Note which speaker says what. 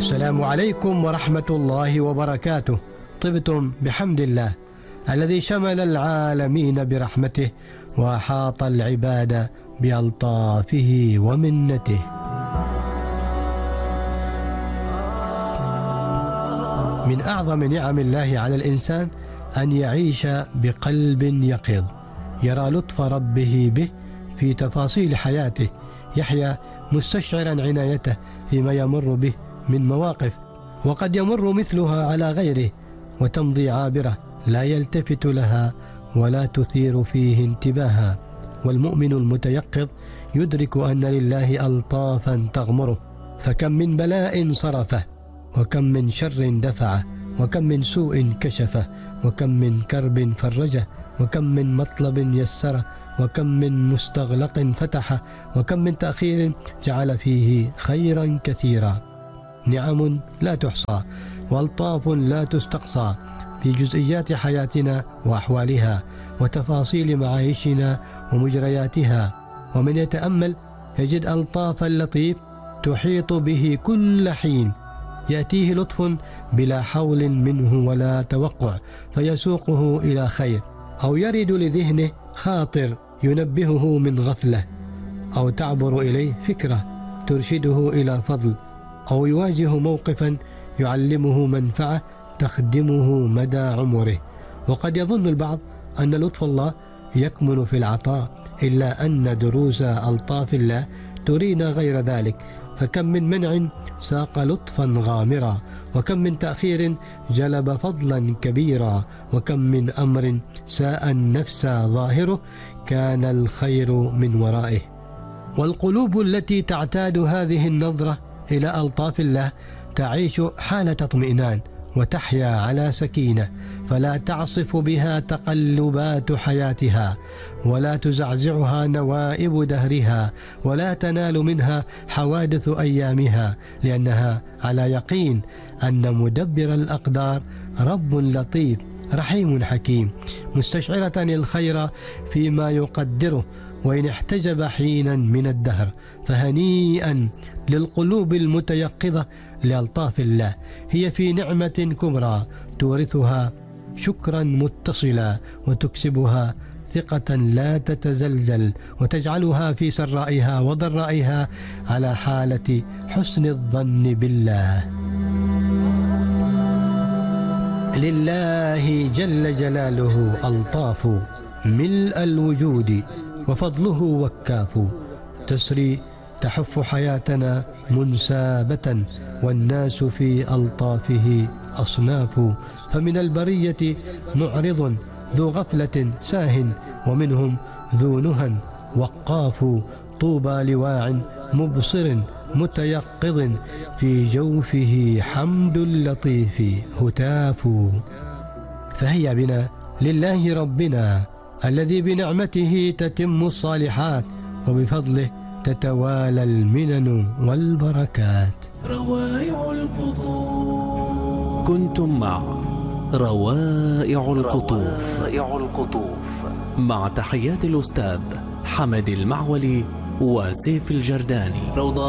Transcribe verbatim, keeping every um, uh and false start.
Speaker 1: السلام عليكم ورحمة الله وبركاته. طبتم بحمد الله الذي شمل العالمين برحمته وأحاط العباد بألطافه ومنته. من أعظم نعم الله على الإنسان أن يعيش بقلب يقظ يرى لطف ربه به في تفاصيل حياته، يحيا مستشعرا عنايته فيما يمر به من مواقف وقد يمر مثلها على غيره وتمضي عابرة لا يلتفت لها ولا تثير فيه انتباها. والمؤمن المتيقظ يدرك أن لله ألطافا تغمره، فكم من بلاء صرفه، وكم من شر دفعه، وكم من سوء كشفه، وكم من كرب فرجه، وكم من مطلب يسره، وكم من مستغلق فتحه، وكم من تأخير جعل فيه خيرا كثيرا. نعم لا تحصى وألطاف لا تستقصى في جزئيات حياتنا وأحوالها وتفاصيل معايشنا ومجرياتها. ومن يتأمل يجد ألطاف اللطيف تحيط به كل حين، يأتيه لطف بلا حول منه ولا توقع فيسوقه إلى خير، أو يرد لذهنه خاطر ينبهه من غفلة، أو تعبر إليه فكرة ترشده إلى فضل، أو يواجه موقفا يعلمه منفعة تخدمه مدى عمره. وقد يظن البعض أن لطف الله يكمن في العطاء، إلا أن دروس ألطاف الله ترينا غير ذلك. فكم من منع ساق لطفا غامرا، وكم من تأخير جلب فضلا كبيرا، وكم من أمر ساء النفس ظاهره كان الخير من ورائه. والقلوب التي تعتاد هذه النظرة إلى ألطاف الله تعيش حالة اطمئنان وتحيا على سكينة، فلا تعصف بها تقلبات حياتها، ولا تزعزعها نوائب دهرها، ولا تنال منها حوادث أيامها، لأنها على يقين أن مدبر الأقدار رب لطيف رحيم حكيم، مستشعرة الخير فيما يقدره وإن احتجب حينا من الدهر. فهنيئا للقلوب المتيقظة لألطاف الله، هي في نعمة كبرى تورثها شكرا متصلا، وتكسبها ثقة لا تتزلزل، وتجعلها في سرائها وضرائها على حالة حسن الظن بالله. لله جل جلاله ألطاف ملء الوجود، وفضله وكاف، تسري تحف حياتنا منسابة، والناس في ألطافه أصناف. فمن البرية معرض ذو غفلة ساه، ومنهم ذو نهى وقاف. طوبى لواع مبصر متيقظ، في جوفه حمد اللطيف هتاف. فهيا بنا لله ربنا الذي بنعمته تتم الصالحات، وبفضله تتوالى المنن والبركات.
Speaker 2: روائع القطوف. كنتم مع روائع القطوف مع تحيات الأستاذ حمد المعولي وسيف الجرداني. روضة